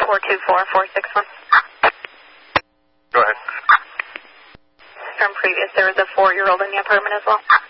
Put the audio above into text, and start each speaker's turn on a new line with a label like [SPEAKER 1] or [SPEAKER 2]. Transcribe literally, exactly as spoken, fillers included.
[SPEAKER 1] four two four four six one.
[SPEAKER 2] Go ahead.
[SPEAKER 1] From previous, there was a four-year-old in the apartment as well.